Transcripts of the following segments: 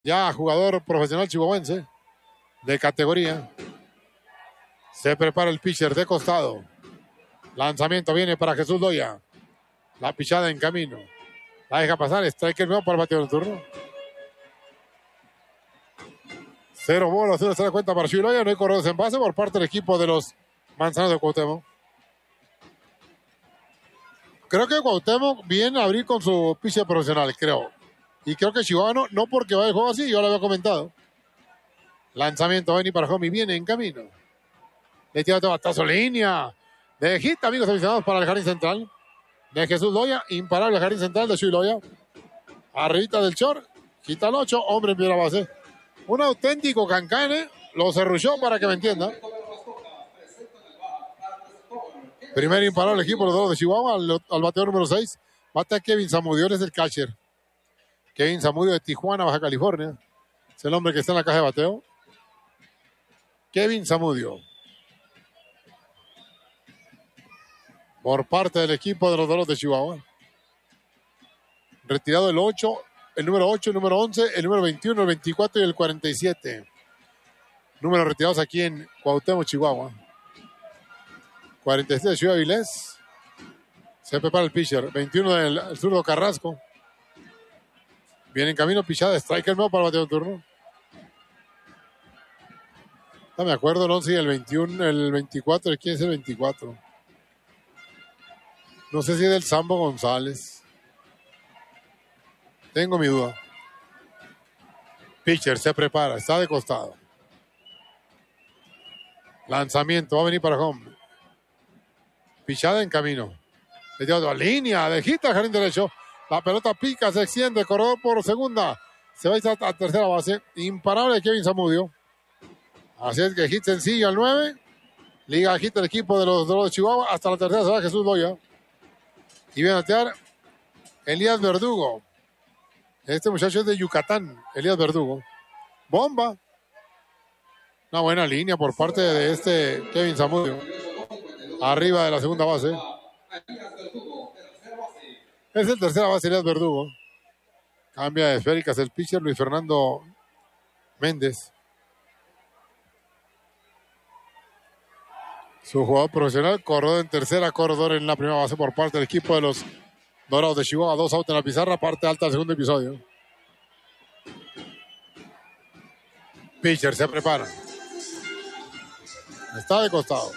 Ya jugador profesional chihuahuense de categoría. Se prepara el pitcher de costado. Lanzamiento viene para Jesús Loya. La pichada en camino. La deja pasar. Strike nuevo para el bateador en turno. 0 bolas, 0 se da cuenta para Jesús Loya. No hay corredores en base por parte del equipo de los Manzaneros de Cuauhtémoc. Creo que Cuauhtémoc viene a abrir con su pitcher profesional, creo. Y creo que Chihuahua no porque va el juego así, yo lo había comentado. Lanzamiento Benny para Homie, viene en camino. Le tira batazo, línea. De hit, amigos aficionados, para el jardín central. De Jesús Loya, imparable el jardín central de Chuy Loya. Arribita del short, quita el 8, hombre en primera base. Un auténtico cancane, lo cerruchó para que me entienda. Primer imparable equipo los dos de Chihuahua, al bateador número 6. Batea Kevin Zamudio, es el catcher. Kevin Zamudio de Tijuana, Baja California. Es el hombre que está en la caja de bateo. Kevin Zamudio. Por parte del equipo de los Dorados de Chihuahua. Retirado el 8, el número 8, el número 11, el número 21, el 24 y el 47. Números retirados aquí en Cuauhtémoc, Chihuahua. 47 de Ciudad Avilés. Se prepara el pitcher. 21 del zurdo Carrasco. Viene en camino, pichada, striker nuevo para el bateo de turno. No me acuerdo el 11 y el 21, el 24. ¿Quién es el 24? No sé si es del Sambo González. Tengo mi duda. Pitcher se prepara, está de costado. Lanzamiento, va a venir para home. Pichada en camino. Le dio línea, de hit al jardín derecho. La pelota pica, se extiende, corredor por segunda. Se va a tercera base. Imparable Kevin Zamudio. Así es que hit sencillo al 9. Liga hit el equipo de los Dorados de Chihuahua. Hasta la tercera se va Jesús Loya. Y viene a batear Elías Verdugo. Este muchacho es de Yucatán. Elías Verdugo. Bomba. Una buena línea por parte de este Kevin Zamudio. Arriba de la segunda base. Es el tercera base, Elías Verdugo. Cambia de esféricas el pitcher Luis Fernando Méndez. Su jugador profesional, corredor en tercera, corredor en la primera base por parte del equipo de los Dorados de Chihuahua. 2 outs en la pizarra, parte alta del segundo episodio. Pitcher se prepara. Está de costado.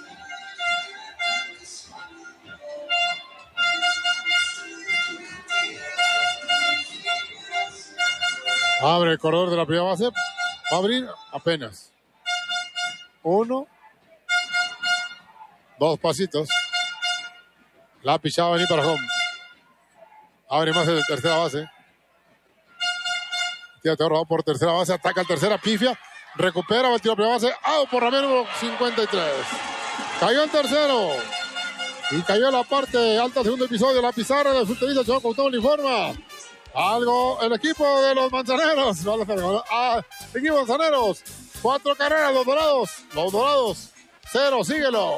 Abre el corredor de la primera base. Va a abrir apenas. 1. 2 pasitos. La pichada va a venir para home. Abre más el de tercera base. Tira va por tercera base. Ataca el tercera. Pifia. Recupera. Va a tirar primera base. Out por Ramiro número 53. Cayó el tercero. Y cayó la parte alta del segundo episodio. La pizarra del futbolista Chihuahua Cuauhtémoc le informa. Algo el equipo de los Manzaneros. Equipo Manzaneros. 4 carreras los Dorados. Los Dorados. 0. Síguelo.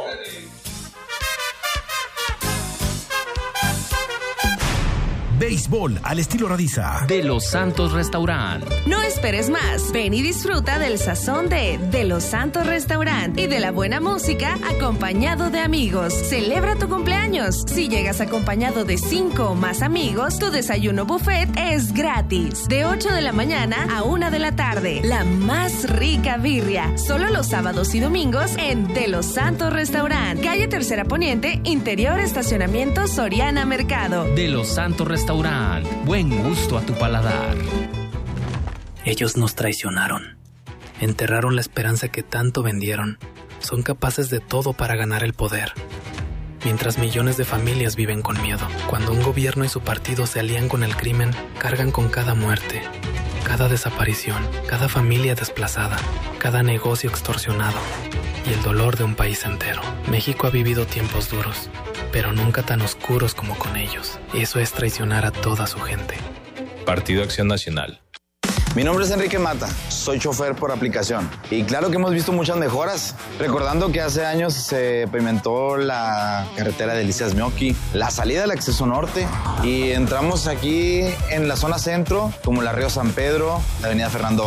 Béisbol al estilo Radiza. De Los Santos Restaurant. No esperes más. Ven y disfruta del sazón de Los Santos Restaurant y de la buena música acompañado de amigos. Celebra tu cumpleaños. Si llegas acompañado de 5 o más amigos, tu desayuno buffet es gratis. De 8 de la mañana a 1 de la tarde. La más rica birria. Solo los sábados y domingos en De Los Santos Restaurant. Calle Tercera Poniente, interior estacionamiento Soriana Mercado. De Los Santos Restaurant. Buen gusto a tu paladar. Ellos nos traicionaron. Enterraron la esperanza que tanto vendieron. Son capaces de todo para ganar el poder. Mientras millones de familias viven con miedo. Cuando un gobierno y su partido se alían con el crimen, cargan con cada muerte, cada desaparición, cada familia desplazada, cada negocio extorsionado y el dolor de un país entero. México ha vivido tiempos duros, pero nunca tan oscuros como con ellos. Eso es traicionar a toda su gente. Partido Acción Nacional. Mi nombre es Enrique Mata, soy chofer por aplicación. Y claro que hemos visto muchas mejoras, recordando que hace años se pavimentó la carretera de Licias-Mioqui, la salida del acceso norte, y entramos aquí en la zona centro, como la Río San Pedro, la avenida Fernando